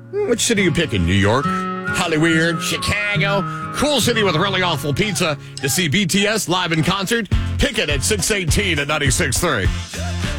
Which city you picking? New York? Hollywood? Chicago? Cool city with really awful pizza to see BTS live in concert? Pick it at 618 at 96.3.